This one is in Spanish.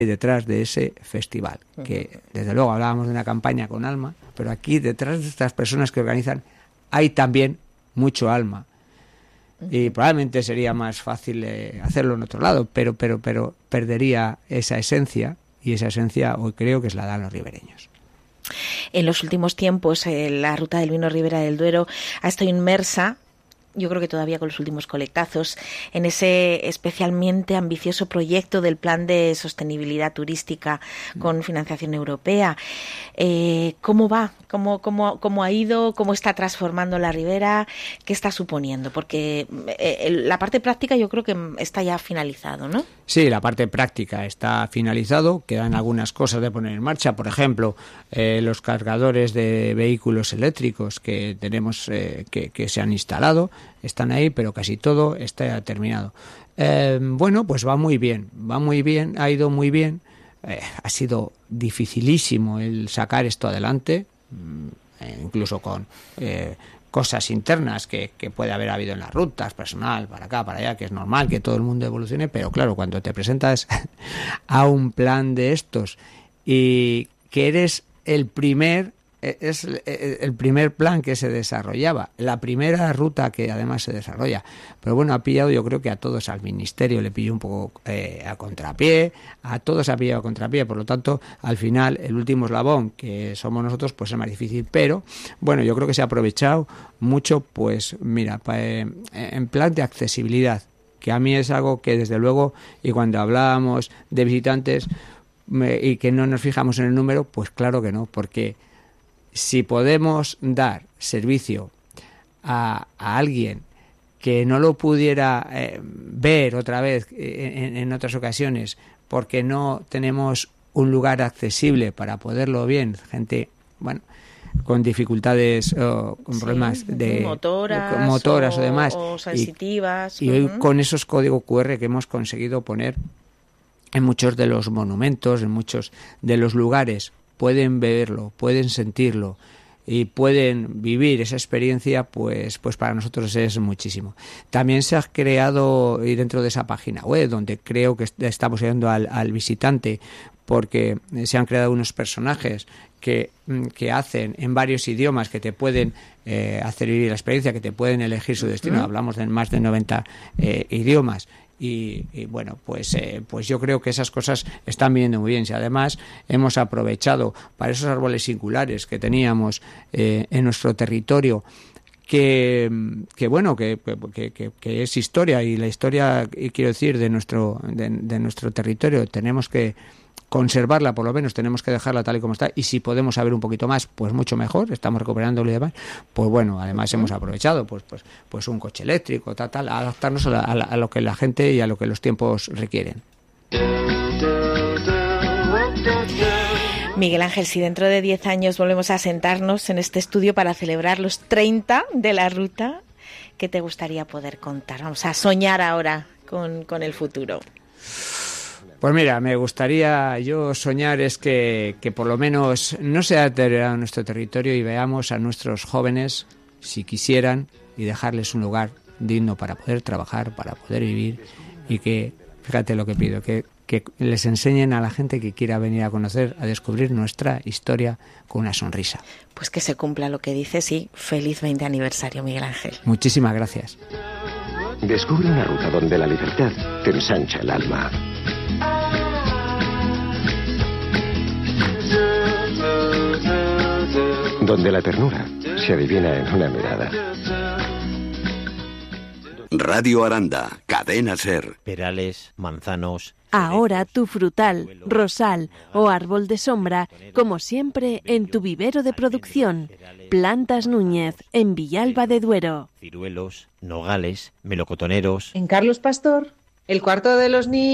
detrás de ese festival, que desde luego hablábamos de una campaña con alma, pero aquí detrás de estas personas que organizan hay también mucho alma, y probablemente sería más fácil hacerlo en otro lado, pero perdería esa esencia, y esa esencia hoy creo que es la dan los ribereños. En los últimos tiempos la ruta del vino Ribera del Duero ha estado inmersa, yo creo que todavía con los últimos coletazos, en ese especialmente ambicioso proyecto del Plan de Sostenibilidad Turística con financiación europea. ¿Cómo va? ¿Cómo ha ido? ¿Cómo está transformando la ribera? ¿Qué está suponiendo? Porque la parte práctica yo creo que está ya finalizado, ¿no? Sí, la parte práctica está finalizado, quedan algunas cosas de poner en marcha, por ejemplo, los cargadores de vehículos eléctricos que tenemos que se han instalado, están ahí, pero casi todo está terminado. Bueno, pues va muy bien, ha ido muy bien, ha sido dificilísimo el sacar esto adelante, incluso con cosas internas que puede haber habido en las rutas, personal, para acá, para allá, que es normal que todo el mundo evolucione, pero claro, cuando te presentas a un plan de estos y que eres el primer plan que se desarrollaba, la primera ruta que además se desarrolla, pero bueno, ha pillado, yo creo que a todos, al ministerio le pilló un poco a contrapié, a todos ha pillado a contrapié, por lo tanto, al final, el último eslabón, que somos nosotros, pues es más difícil, pero bueno, yo creo que se ha aprovechado mucho, pues mira, en plan de accesibilidad, que a mí es algo que desde luego, y cuando hablábamos de visitantes y que no nos fijamos en el número, pues claro que no, porque si podemos dar servicio a alguien que no lo pudiera ver otra vez en otras ocasiones porque no tenemos un lugar accesible para poderlo bien, gente, bueno, con dificultades o con problemas de motoras o demás, o sensitivas, y hoy con esos códigos QR que hemos conseguido poner en muchos de los monumentos, en muchos de los lugares, pueden verlo, pueden sentirlo y pueden vivir esa experiencia, pues para nosotros es muchísimo. También se ha creado, y dentro de esa página web, donde creo que estamos ayudando al visitante, porque se han creado unos personajes que hacen en varios idiomas, que te pueden hacer vivir la experiencia, que te pueden elegir su destino. Hablamos de más de 90 idiomas. Y bueno, pues yo creo que esas cosas están viniendo muy bien. Si además hemos aprovechado para esos árboles singulares que teníamos en nuestro territorio, que es historia, y la historia, quiero decir, de nuestro territorio, tenemos que conservarla, por lo menos tenemos que dejarla tal y como está, y si podemos saber un poquito más, pues mucho mejor, estamos recuperándolo y demás, pues bueno, además hemos aprovechado pues un coche eléctrico, tal, adaptarnos a lo que la gente y a lo que los tiempos requieren. Miguel Ángel, si dentro de 10 años volvemos a sentarnos en este estudio para celebrar los 30 de la ruta, ¿qué te gustaría poder contar? Vamos a soñar ahora con el futuro. Pues mira, me gustaría yo soñar es que por lo menos no se ha deteriorado nuestro territorio y veamos a nuestros jóvenes, si quisieran, y dejarles un lugar digno para poder trabajar, para poder vivir, y que, fíjate lo que pido, que les enseñen a la gente que quiera venir a conocer, a descubrir nuestra historia con una sonrisa. Pues que se cumpla lo que dices y feliz 20 aniversario, Miguel Ángel. Muchísimas gracias. Descubre una ruta donde la libertad te ensancha el alma. Donde la ternura se adivina en una mirada. Radio Aranda, Cadena SER. Perales, manzanos. Ahora tu frutal, rosal o árbol de sombra, como siempre en tu vivero de producción. Plantas Núñez, en Villalba de Duero. Ciruelos, nogales, melocotoneros. En Carlos Pastor, el cuarto de los niños.